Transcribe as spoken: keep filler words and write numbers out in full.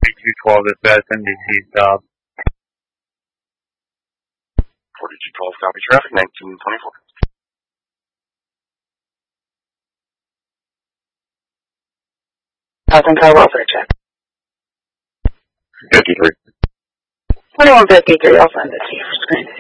forty-two twelve at best, N B C stop. forty-two twelve, copy traffic, nineteen twenty-four. Thousand car welfare check. fifty-three. twenty-one fifty-three, I'll send it to you for screening.